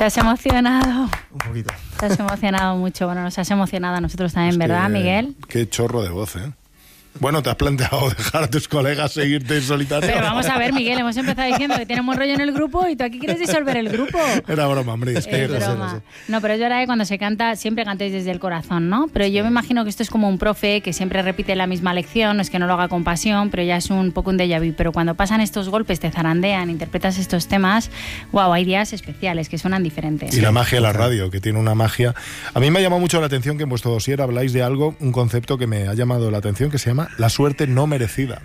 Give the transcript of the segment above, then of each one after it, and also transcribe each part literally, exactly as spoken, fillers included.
¿Estás emocionado? Un poquito. Estás emocionado mucho. Bueno, nos has emocionado a nosotros también, es ¿verdad, que, Miguel? Qué chorro de voz, ¿eh? Bueno, ¿te has planteado dejar a tus colegas seguirte en solitario? Pero vamos a ver, Miguel, hemos empezado diciendo que tiene buen rollo en el grupo y tú aquí quieres disolver el grupo. Era broma, hombre. Es que Es broma. No, pero es verdad que cuando se canta siempre cantéis desde el corazón, ¿no? Pero yo me imagino que esto es como un profe que siempre repite la misma lección, no es que no lo haga con pasión, pero ya es un poco un déjà vu. Pero cuando pasan estos golpes, te zarandean, interpretas estos temas, wow, hay días especiales que suenan diferentes. Y la magia de la radio, que tiene una magia. A mí me ha llamado mucho la atención que en vuestro dossier habláis de algo, un concepto que me ha llamado la atención, que se llama la suerte no merecida.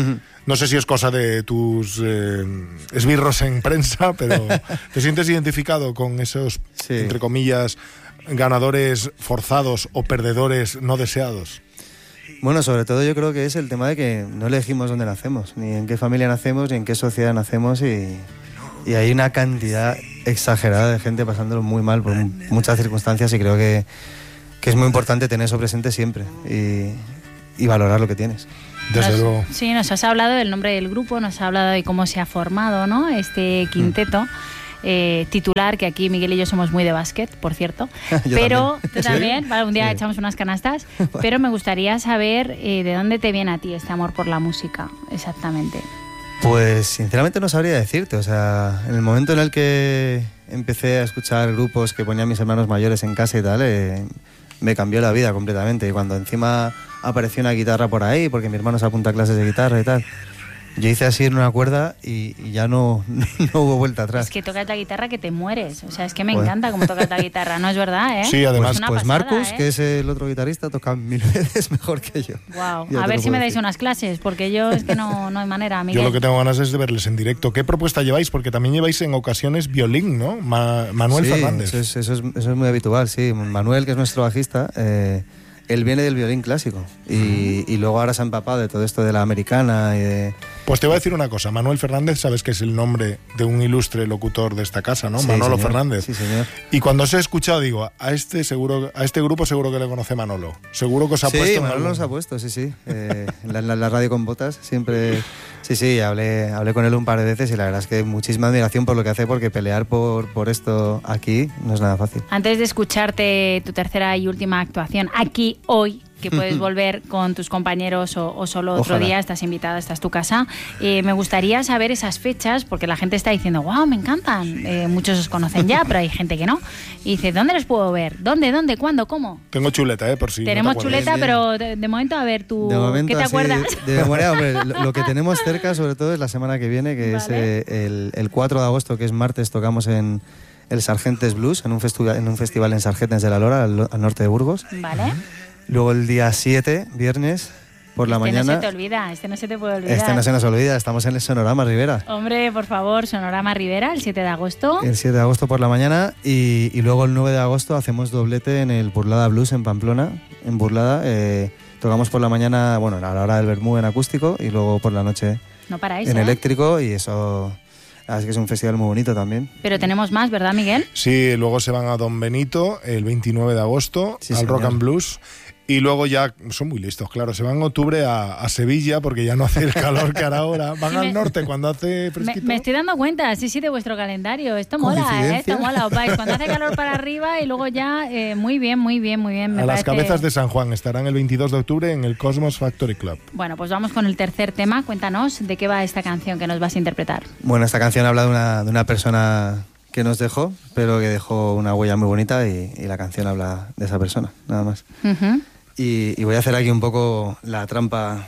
No sé si es cosa de tus eh, esbirros en prensa, pero ¿te sientes identificado con esos, sí, entre comillas, ganadores forzados o perdedores no deseados? Bueno, sobre todo yo creo que es el tema de que no elegimos dónde nacemos, ni en qué familia nacemos, ni en qué sociedad nacemos, y, y hay una cantidad exagerada de gente pasándolo muy mal por muchas circunstancias, y creo que, que es muy importante tener eso presente siempre y, y valorar lo que tienes. Desde nos, luego. Sí, nos has hablado del nombre del grupo, nos has hablado de cómo se ha formado, ¿no?, este quinteto. Mm. Eh, titular, que aquí Miguel y yo somos muy de básquet, por cierto. Pero también. tú también, ¿Sí? vale, un día Sí. echamos unas canastas. Pero me gustaría saber eh, de dónde te viene a ti este amor por la música, exactamente. Pues sinceramente no sabría decirte, o sea, en el momento en el que empecé a escuchar grupos que ponían mis hermanos mayores en casa y tal, eh, me cambió la vida completamente. Y cuando encima apareció una guitarra por ahí, porque mi hermano se apunta a clases de guitarra y tal, yo hice así en una cuerda y, y ya no, no hubo vuelta atrás. Es que tocas la guitarra que te mueres. O sea, es que me Bueno. encanta cómo tocas la guitarra, ¿no es verdad, eh? Sí, además. Es una Pues pasada, Marcus, ¿eh? que es el otro guitarrista, toca mil veces mejor que yo. Wow. Ya A te ver lo si me puedo dais decir. unas clases, porque yo es que no, no hay manera, Miguel. Yo lo que tengo ganas es de verles en directo. ¿Qué propuesta lleváis? Porque también lleváis en ocasiones violín, ¿no? Ma- Manuel Sí, Fernández. Eso es, eso, es, eso es muy habitual, sí. Manuel, que es nuestro bajista, eh, él viene del violín clásico y, y luego ahora se ha empapado de todo esto de la americana y de... Pues te voy a decir una cosa. Manuel Fernández, sabes que es el nombre de un ilustre locutor de esta casa, ¿no? Sí, Manolo señor. Fernández. Sí, señor. Y cuando os he escuchado, digo, a este seguro, a este grupo seguro que le conoce Manolo. Seguro que os ha sí, puesto... en Manolo algún- nos ha puesto, sí, sí. Eh, en la, la- la radio con botas siempre... Sí, sí, hablé, hablé con él un par de veces y la verdad es que muchísima admiración por lo que hace, porque pelear por, por esto aquí no es nada fácil. Antes de escucharte tu tercera y última actuación aquí hoy, que puedes volver con tus compañeros o, o solo otro Ojalá. día, estás invitada, esta es tu casa, eh, me gustaría saber esas fechas, porque la gente está diciendo, wow, me encantan, eh, muchos os conocen ya, pero hay gente que no, y dice, ¿dónde los puedo ver? ¿Dónde? ¿Dónde? ¿Cuándo? ¿Cómo? Tengo chuleta, ¿eh? Por si Tenemos no te acuerdas. chuleta, Bien, pero de, de momento, a ver, tú, De momento, ¿qué te así, acuerdas? De memoria, hombre, lo, lo que tenemos cerca sobre todo es la semana que viene, que Vale. es eh, el, el cuatro de agosto, que es martes, tocamos en el Sargentes Blues, en un, festival, en un festival en Sargentes de la Lora, al, al norte de Burgos. Vale. Luego el día siete, viernes, por la este mañana... no se te olvida, este no se te puede olvidar. Este no se nos olvida, estamos en el Sonorama Rivera. Hombre, por favor, Sonorama Rivera, el siete de agosto. El siete de agosto por la mañana y, y luego el nueve de agosto hacemos doblete en el Burlada Blues en Pamplona. En Burlada eh, tocamos por la mañana, bueno, a la hora del vermú en acústico y luego por la noche No paráis, en ¿eh? eléctrico, y eso... Así que es un festival muy bonito también. Pero tenemos más, ¿verdad, Miguel? Sí, luego se van a Don Benito el veintinueve de agosto, Sí, al señor. Rock and Blues. Y luego ya, son muy listos, claro, se van en octubre a, a Sevilla, porque ya no hace el calor que hará ahora. Van Sí, al me- norte cuando hace Me, fresquito. me estoy dando cuenta, sí, sí, de vuestro calendario. Esto mola, ¿eh? Coincidencia. Esto mola. Os vais cuando hace calor para arriba y luego ya, eh, muy bien, muy bien, muy bien. Me a las parece- cabezas de San Juan estarán el veintidós de octubre en el Cosmos Factory Club. Bueno, pues vamos con el tercer tema. Cuéntanos de qué va esta canción que nos vas a interpretar. Bueno, esta canción habla de una, de una persona que nos dejó, pero que dejó una huella muy bonita, y, y la canción habla de esa persona, nada más. Ujú. Y, y voy a hacer aquí un poco la trampa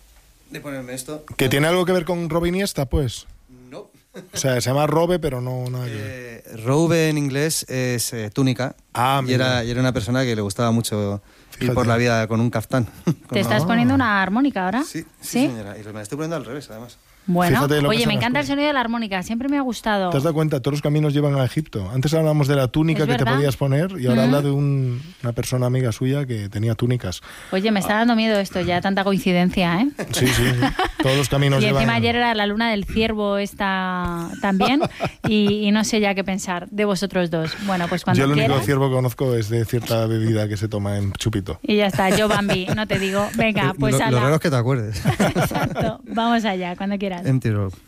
de ponerme esto. ¿Que tiene algo que ver con Robe Iniesta, pues? No. O sea, se llama Robe, pero no nada que ver. Eh, Robe en inglés es eh, túnica. Ah, y mira. era, y era una persona que le gustaba mucho ir Fíjate. por la vida con un caftán. ¿Te estás poniendo una armónica ahora? Sí, sí, señora. Y me la estoy poniendo al revés, además. Bueno, Fíjate lo que oye, son me las encanta el cosas. sonido de la armónica. Siempre me ha gustado. ¿Te has dado cuenta? Todos los caminos llevan a Egipto. Antes hablábamos de la túnica Es que te verdad. podías poner y ahora Mm. habla de un- una persona amiga suya que tenía túnicas. Oye, me está dando miedo esto ya, tanta coincidencia, ¿eh? Sí, sí, sí. Todos los caminos Y llevan... encima ayer era la luna del ciervo esta también y, y no sé ya qué pensar de vosotros dos. Bueno, pues cuando Yo el único quieras. ciervo que conozco es de cierta bebida que se toma en chupito. Y ya está, yo Bambi, no te digo. Venga, pues lo, lo ala. raro es que te acuerdes. Exacto, vamos allá, cuando quieras. Empty Road.